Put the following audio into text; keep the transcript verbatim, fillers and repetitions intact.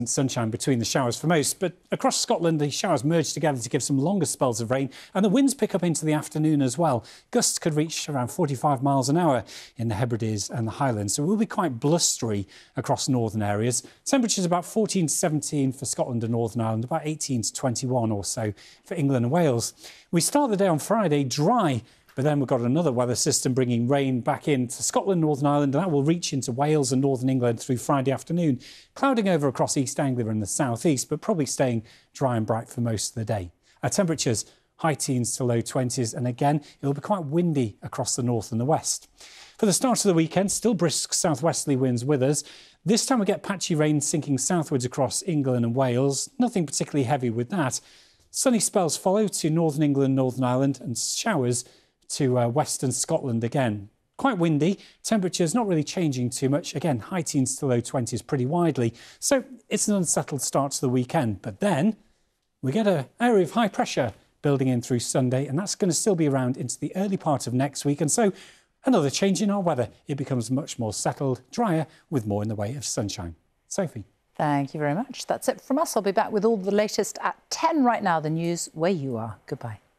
And sunshine between the showers for most, but across Scotland the showers merge together to give some longer spells of rain, and the winds pick up into the afternoon as well. Gusts could reach around forty-five miles an hour in the Hebrides and the Highlands, so it will be quite blustery across northern areas. Temperatures about fourteen to seventeen for Scotland and Northern Ireland, about eighteen to twenty-one or so for England and Wales. We start the day on Friday dry, but then we've got another weather system bringing rain back into Scotland, Northern Ireland, and that will reach into Wales and Northern England through Friday afternoon, clouding over across East Anglia and the south east, but probably staying dry and bright for most of the day. Our temperatures, high teens to low twenties, and again, it'll be quite windy across the north and the west. For the start of the weekend, still brisk southwesterly winds with us. This time we get patchy rain sinking southwards across England and Wales, nothing particularly heavy with that. Sunny spells follow to Northern England, Northern Ireland, and showers to uh, western Scotland again. Quite windy, temperatures not really changing too much. Again, high teens to low twenties pretty widely. So it's an unsettled start to the weekend. But then we get an area of high pressure building in through Sunday, and that's going to still be around into the early part of next week. And so another change in our weather. It becomes much more settled, drier, with more in the way of sunshine. Sophie. Thank you very much. That's it from us. I'll be back with all the latest at ten right now. The news where you are. Goodbye.